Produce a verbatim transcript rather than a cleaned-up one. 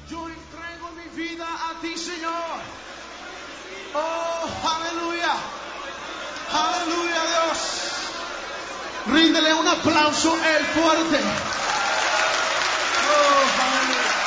Yo entrego mi vida a ti, Señor. Oh, aleluya. Aleluya, Dios. Ríndele un aplauso el fuerte. Oh, aleluya.